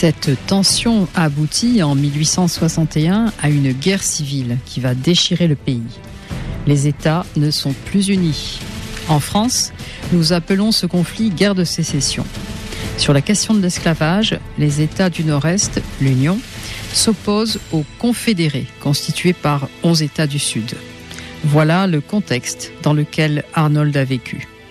Cette tension aboutit en 1861 à une guerre civile qui va déchirer le pays. Les États ne sont plus unis. En France, nous appelons ce conflit guerre de sécession. Sur la question de l'esclavage, les États du Nord-Est, l'Union, s'opposent aux confédérés, constitués par 11 États du Sud. Voilà le contexte dans lequel Arnold a vécu.